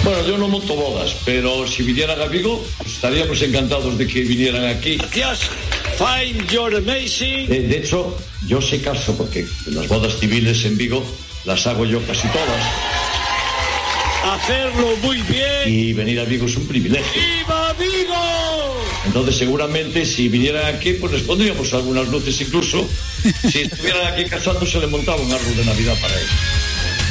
Bueno, yo no monto bodas, pero si vinieran a Vigo, pues estaríamos encantados de que vinieran aquí. Gracias. Fine, you're amazing. De hecho, yo sé caso porque las bodas civiles en Vigo las hago yo casi todas. Hacerlo muy bien. Y venir a Vigo es un privilegio. ¡Viva Vigo! Entonces, seguramente, si vinieran aquí, pues les pondríamos algunas luces incluso. Si estuvieran aquí casándose, le montaba un árbol de Navidad para ellos.